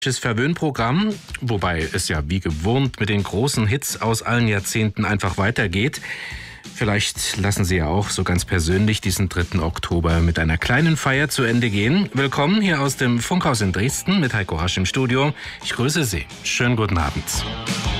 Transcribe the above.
Verwöhnprogramm, wobei es ja wie gewohnt mit den großen Hits aus allen Jahrzehnten einfach weitergeht. Vielleicht lassen Sie ja auch so ganz persönlich diesen 3. Oktober mit einer kleinen Feier zu Ende gehen. Willkommen hier aus dem Funkhaus in Dresden mit Heiko Rasch im Studio. Ich grüße Sie. Schönen guten Abend.